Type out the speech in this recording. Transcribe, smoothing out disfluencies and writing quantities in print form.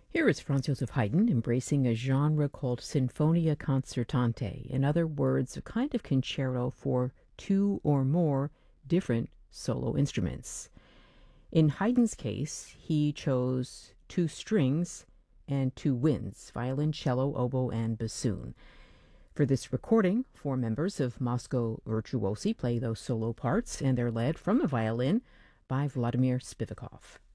Here is Franz Joseph Haydn embracing a genre called Sinfonia Concertante, in other words, a kind of concerto for two or more different solo instruments. In Haydn's case, he chose two strings and two winds, violin, cello, oboe, and bassoon. For this recording, four members of Moscow Virtuosi play those solo parts, and they're led from the violin by Vladimir Spivakov.